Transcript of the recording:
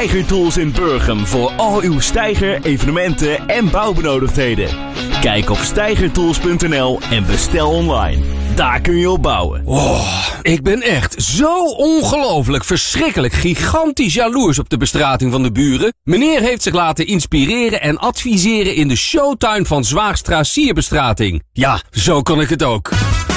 Steiger Tools in Burgum voor al uw steiger, evenementen en bouwbenodigdheden. Kijk op steigertools.nl en bestel online. Daar kun je op bouwen. Oh, ik ben echt zo ongelooflijk, verschrikkelijk, gigantisch jaloers op de bestrating van de buren. Meneer heeft zich laten inspireren en adviseren in de showtuin van Zwaagstra Sierbestrating. Ja, zo kan ik het ook.